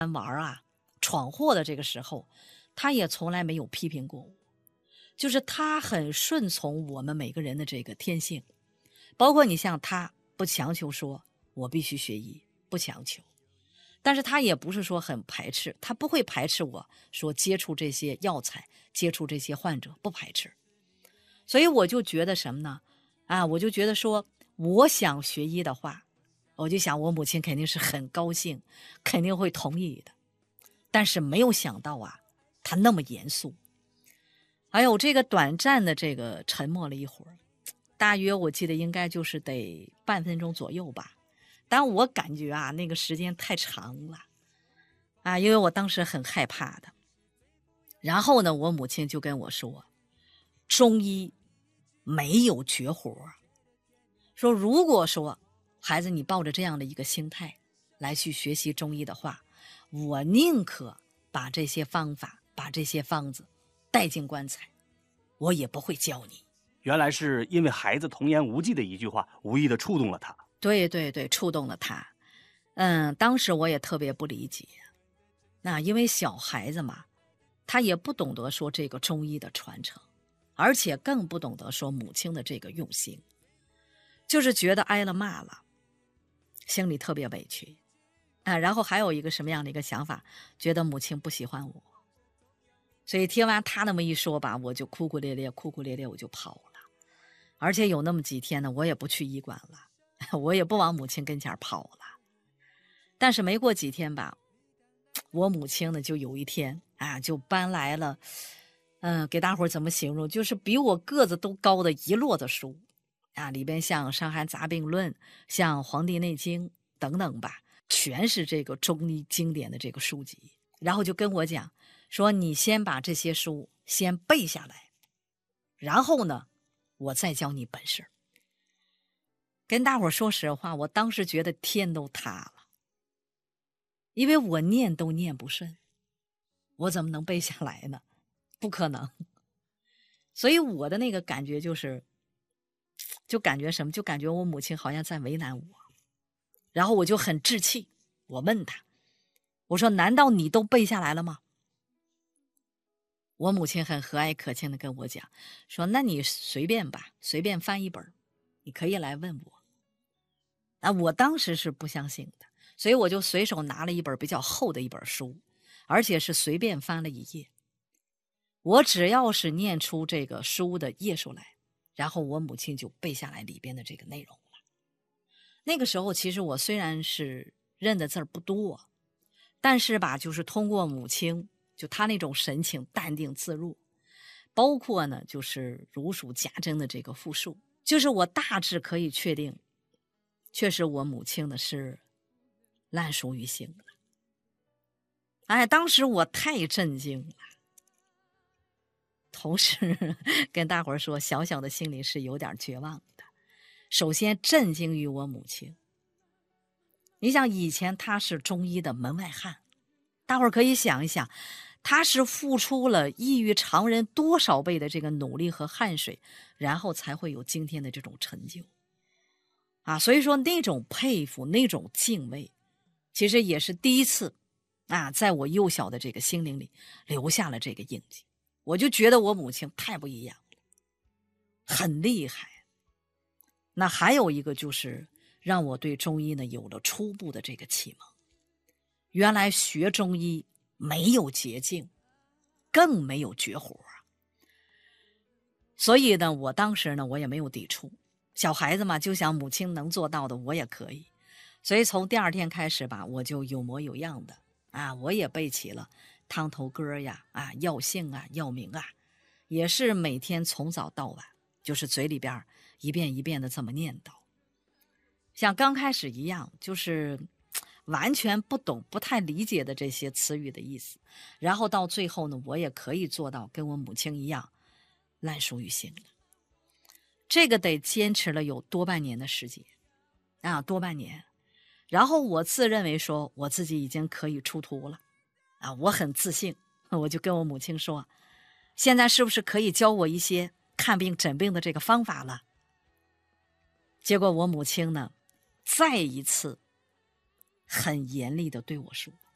闯祸的这个时候，他也从来没有批评过我，就是他很顺从我们每个人的这个天性，包括你像他不强求说我必须学医，不强求，但是他也不是说很排斥，他不会排斥我说接触这些药材，接触这些患者，不排斥。所以我就觉得什么呢？我就觉得说我想学医的话，我就想我母亲肯定是很高兴，肯定会同意的。但是没有想到他那么严肃。还有这个短暂的这个沉默了一会儿，大约我记得应该就是得半分钟左右吧。但我感觉那个时间太长了因为我当时很害怕的。然后呢，我母亲就跟我说，中医没有绝活，说如果说孩子你抱着这样的一个心态来去学习中医的话，我宁可把这些方法把这些方子带进棺材，我也不会教你。 原来是因为孩子童言无忌的一句话无意的触动了他。 对对对，触动了他。当时我也特别不理解，因为小孩子嘛，他也不懂得说这个中医的传承，而且更不懂得说母亲的这个用心，就是觉得挨了骂了，心里特别委屈然后还有一个什么样的一个想法，觉得母亲不喜欢我。所以听完他那么一说吧，我就哭哭咧咧我就跑了。而且有那么几天呢，我也不去医馆了，我也不往母亲跟前跑了。但是没过几天吧，我母亲呢就有一天就搬来了给大伙儿怎么形容，就是比我个子都高的一摞的书里边像《伤寒杂病论》像《黄帝内经》等等吧，全是这个中医经典的这个书籍。然后就跟我讲说，你先把这些书先背下来，然后呢我再教你本事。跟大伙儿说实话，我当时觉得天都塌了，因为我念都念不顺，我怎么能背下来呢？不可能。所以我的那个感觉就感觉什么，就感觉我母亲好像在为难我。然后我就很置气，我问他，我说难道你都背下来了吗？我母亲很和蔼可亲的跟我讲说，那你随便吧，随便翻一本，你可以来问我。我当时是不相信的，所以我就随手拿了一本比较厚的一本书，而且是随便翻了一页。我只要是念出这个书的页数来，然后我母亲就背下来里边的这个内容了。那个时候其实我虽然是认的字儿不多，但是吧，就是通过母亲就她那种神情淡定自若，包括呢就是如数家珍的这个复述，就是我大致可以确定，确实我母亲呢是烂熟于心了。当时我太震惊了，同时跟大伙儿说，小小的心里是有点绝望的。首先震惊于我母亲，你想以前她是中医的门外汉，大伙儿可以想一想，她是付出了异于常人多少倍的这个努力和汗水，然后才会有今天的这种成就所以说那种佩服，那种敬畏，其实也是第一次在我幼小的这个心灵里留下了这个印记。我就觉得我母亲太不一样了，很厉害。那还有一个就是让我对中医呢有了初步的这个启蒙。原来学中医没有捷径，更没有绝活所以呢，我当时呢我也没有抵触，小孩子嘛，就想母亲能做到的我也可以。所以从第二天开始吧，我就有模有样的我也背起了汤头歌呀药性药名也是每天从早到晚就是嘴里边一遍一遍的这么念叨。像刚开始一样，就是完全不懂不太理解的这些词语的意思，然后到最后呢，我也可以做到跟我母亲一样烂熟于心了。这个得坚持了有多半年的时间多半年。然后我自认为说我自己已经可以出徒了我很自信，我就跟我母亲说，现在是不是可以教我一些看病诊病的这个方法了？结果我母亲呢再一次很严厉的对我说，